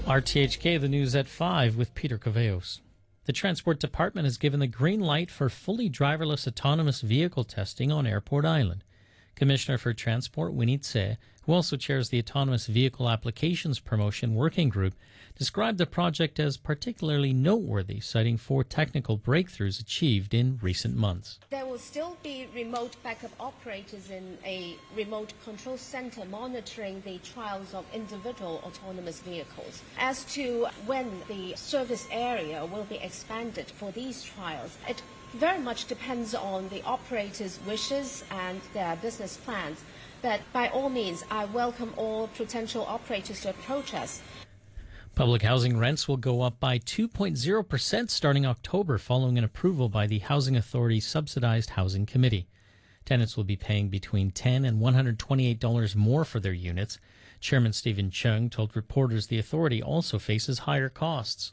RTHK, the news at 5 with Peter Caveos. The Transport Department has given the green light for fully driverless autonomous vehicle testing on Airport Island. Commissioner for Transport Winnie Tse, who also chairs the Autonomous Vehicle Applications Promotion Working Group, described the project as particularly noteworthy, citing 4 technical breakthroughs achieved in recent months. There will still be remote backup operators in a remote control center monitoring the trials of individual autonomous vehicles. As to when the service area will be expanded for these trials, it very much depends on the operators' wishes and their business plans. But by all means, I welcome all potential operators to approach us. Public housing rents will go up by 2.0% starting October, following an approval by the Housing Authority's Subsidized Housing Committee. Tenants will be paying between $10 and $128 more for their units. Chairman Stephen Chung told reporters the authority also faces higher costs.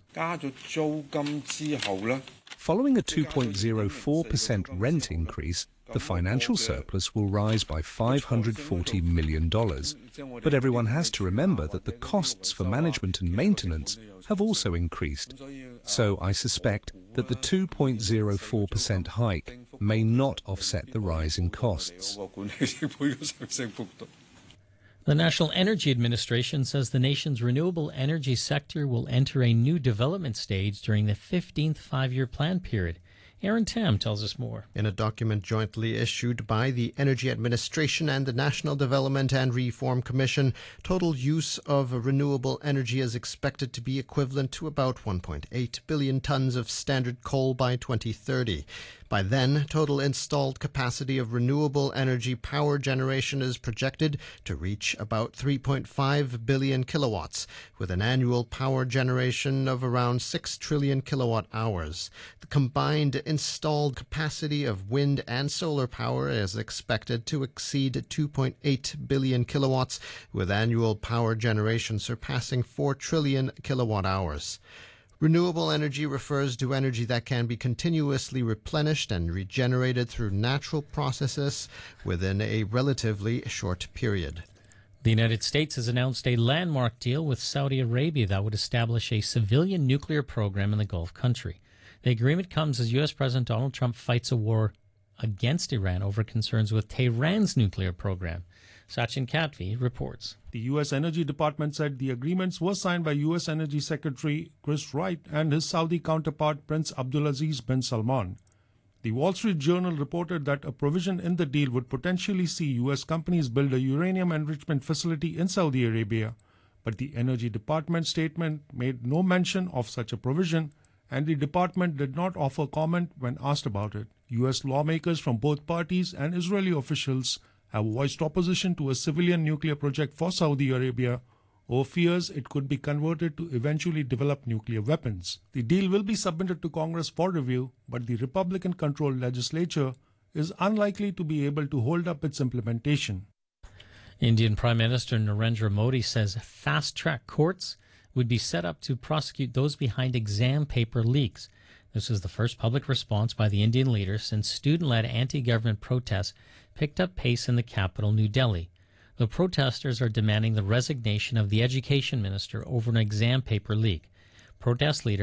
Following a 2.04% rent increase, the financial surplus will rise by $540 million. But everyone has to remember that the costs for management and maintenance have also increased. So I suspect that the 2.04% hike may not offset the rise in costs. The National Energy Administration says the nation's renewable energy sector will enter a new development stage during the 15th five-year plan period. Aaron Tam tells us more. In a document jointly issued by the Energy Administration and the National Development and Reform Commission, total use of renewable energy is expected to be equivalent to about 1.8 billion tons of standard coal by 2030. By then, total installed capacity of renewable energy power generation is projected to reach about 3.5 billion kilowatts, with an annual power generation of around 6 trillion kilowatt hours. The combined installed capacity of wind and solar power is expected to exceed 2.8 billion kilowatts, with annual power generation surpassing 4 trillion kilowatt hours. Renewable energy refers to energy that can be continuously replenished and regenerated through natural processes within a relatively short period. The United States has announced a landmark deal with Saudi Arabia that would establish a civilian nuclear program in the Gulf country. The agreement comes as U.S. President Donald Trump fights a war against Iran over concerns with Tehran's nuclear program. Sachin Katvi reports. The U.S. Energy Department said the agreements were signed by U.S. Energy Secretary Chris Wright and his Saudi counterpart Prince Abdulaziz bin Salman. The Wall Street Journal reported that a provision in the deal would potentially see U.S. companies build a uranium enrichment facility in Saudi Arabia, but the Energy Department statement made no mention of such a provision, and the department did not offer comment when asked about it. U.S. lawmakers from both parties and Israeli officials have voiced opposition to a civilian nuclear project for Saudi Arabia over fears it could be converted to eventually develop nuclear weapons. The deal will be submitted to Congress for review, but the Republican-controlled legislature is unlikely to be able to hold up its implementation. Indian Prime Minister Narendra Modi says fast-track courts would be set up to prosecute those behind exam paper leaks. This is the first public response by the Indian leader since student-led anti-government protests picked up pace in the capital, New Delhi. The protesters are demanding the resignation of the education minister over an exam paper leak. Protest leader